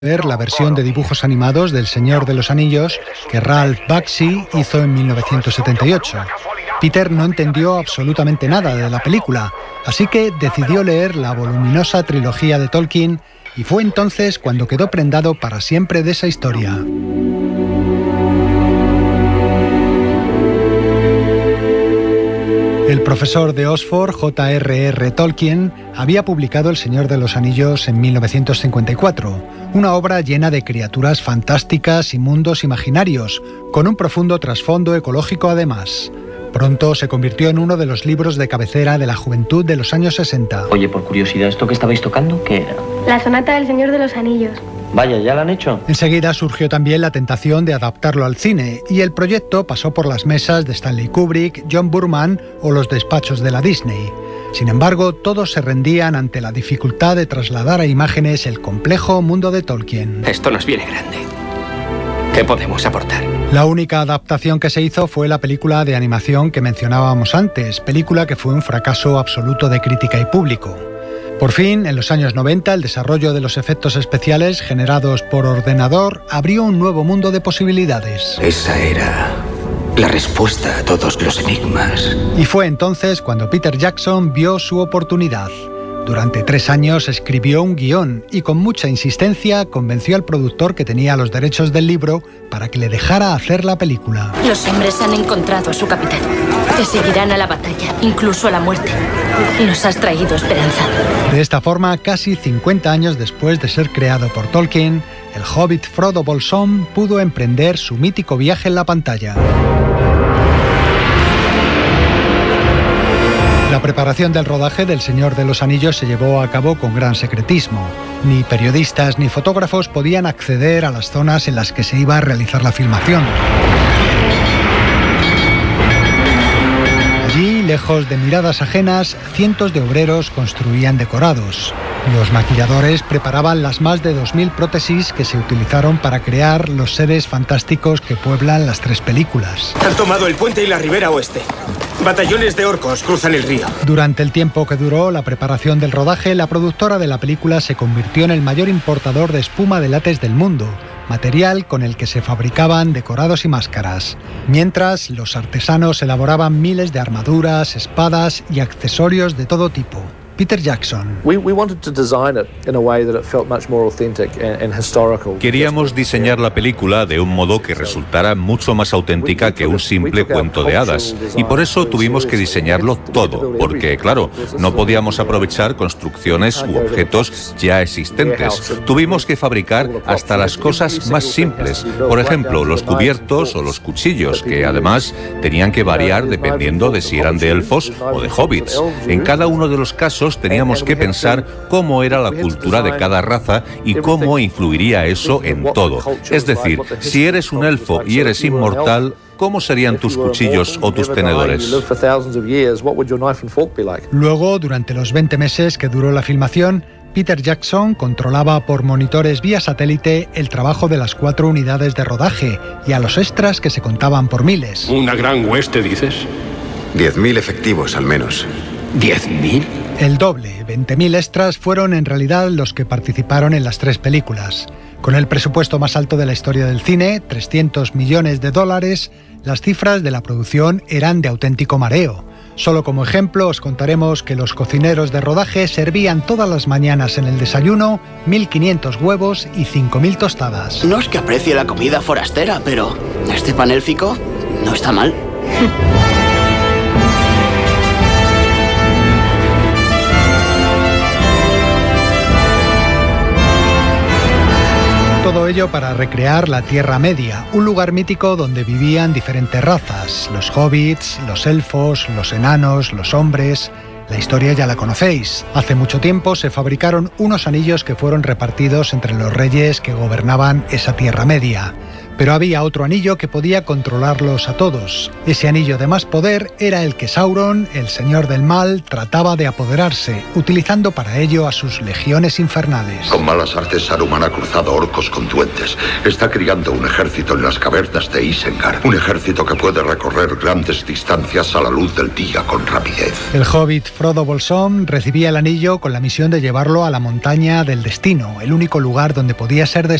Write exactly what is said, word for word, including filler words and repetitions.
ver la versión de dibujos animados del Señor de los Anillos que Ralph Bakshi hizo en mil novecientos setenta y ocho. Peter no entendió absolutamente nada de la película, así que decidió leer la voluminosa trilogía de Tolkien y fue entonces cuando quedó prendado para siempre de esa historia. El profesor de Oxford, J R R Tolkien, había publicado El Señor de los Anillos en mil novecientos cincuenta y cuatro, una obra llena de criaturas fantásticas y mundos imaginarios, con un profundo trasfondo ecológico además. Pronto se convirtió en uno de los libros de cabecera de la juventud de los años sesenta. Oye, por curiosidad, ¿esto que estabais tocando qué era? La sonata del Señor de los Anillos. Vaya, ¿ya la han hecho? Enseguida surgió también la tentación de adaptarlo al cine, y el proyecto pasó por las mesas de Stanley Kubrick, John Boorman o los despachos de la Disney. Sin embargo, todos se rendían ante la dificultad de trasladar a imágenes el complejo mundo de Tolkien. Esto nos viene grande. ¿Qué podemos aportar? La única adaptación que se hizo fue la película de animación que mencionábamos antes, película que fue un fracaso absoluto de crítica y público. Por fin, en los años noventa, el desarrollo de los efectos especiales generados por ordenador abrió un nuevo mundo de posibilidades. Esa era la respuesta a todos los enigmas. Y fue entonces cuando Peter Jackson vio su oportunidad. Durante tres años escribió un guión y con mucha insistencia convenció al productor que tenía los derechos del libro para que le dejara hacer la película. Los hombres han encontrado a su capitán. Te seguirán a la batalla, incluso a la muerte. Nos has traído esperanza. De esta forma, casi cincuenta años después de ser creado por Tolkien, el hobbit Frodo Bolsón pudo emprender su mítico viaje en la pantalla. La preparación del rodaje del Señor de los Anillos se llevó a cabo con gran secretismo. Ni periodistas ni fotógrafos podían acceder a las zonas en las que se iba a realizar la filmación. Allí, lejos de miradas ajenas, cientos de obreros construían decorados. Los maquilladores preparaban las más de dos mil prótesis que se utilizaron para crear los seres fantásticos que pueblan las tres películas. Han tomado el puente y la ribera oeste. Batallones de orcos cruzan el río. Durante el tiempo que duró la preparación del rodaje, la productora de la película se convirtió en el mayor importador de espuma de látex del mundo, material con el que se fabricaban decorados y máscaras. Mientras, los artesanos elaboraban miles de armaduras, espadas y accesorios de todo tipo. Peter Jackson. Queríamos diseñar la película de un modo que resultara mucho más auténtica que un simple cuento de hadas, y por eso tuvimos que diseñarlo todo, porque, claro, no podíamos aprovechar construcciones u objetos ya existentes. Tuvimos que fabricar hasta las cosas más simples, por ejemplo, los cubiertos o los cuchillos, que además tenían que variar dependiendo de si eran de elfos o de hobbits. En cada uno de los casos teníamos que pensar cómo era la cultura de cada raza y cómo influiría eso en todo. Es decir, si eres un elfo y eres inmortal, ¿cómo serían tus cuchillos o tus tenedores? Luego, durante los veinte meses que duró la filmación, Peter Jackson controlaba por monitores vía satélite el trabajo de las cuatro unidades de rodaje y a los extras que se contaban por miles. ¿Una gran hueste, dices? Diez mil efectivos, al menos. ¿Diez mil? El doble, veinte mil extras, fueron en realidad los que participaron en las tres películas. Con el presupuesto más alto de la historia del cine, trescientos millones de dólares, las cifras de la producción eran de auténtico mareo. Solo como ejemplo os contaremos que los cocineros de rodaje servían todas las mañanas en el desayuno mil quinientos huevos y cinco mil tostadas. No es que aprecie la comida forastera, pero este pan élfico no está mal. Todo ello para recrear la Tierra Media, un lugar mítico donde vivían diferentes razas, los hobbits, los elfos, los enanos, los hombres. La historia ya la conocéis. Hace mucho tiempo se fabricaron unos anillos que fueron repartidos entre los reyes que gobernaban esa Tierra Media. Pero había otro anillo que podía controlarlos a todos. Ese anillo de más poder era el que Sauron, el señor del mal, trataba de apoderarse, utilizando para ello a sus legiones infernales. Con malas artes, Saruman ha cruzado orcos con duendes. Está criando un ejército en las cavernas de Isengard. Un ejército que puede recorrer grandes distancias a la luz del día con rapidez. El hobbit Frodo Bolsón recibía el anillo con la misión de llevarlo a la montaña del destino, el único lugar donde podía ser